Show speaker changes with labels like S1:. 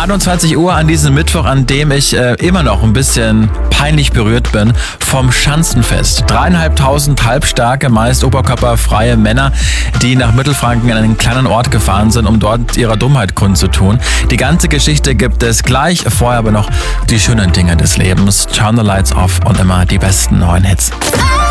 S1: 21 Uhr an diesem Mittwoch, an dem ich immer noch ein bisschen peinlich berührt bin vom Schanzenfest. 3.500 halbstarke, meist oberkörperfreie Männer, die nach Mittelfranken in einen kleinen Ort gefahren sind, um dort ihrer Dummheit kundzutun. Die ganze Geschichte gibt es gleich, vorher aber noch die schönen Dinge des Lebens. Turn the Lights Off und immer die besten neuen Hits.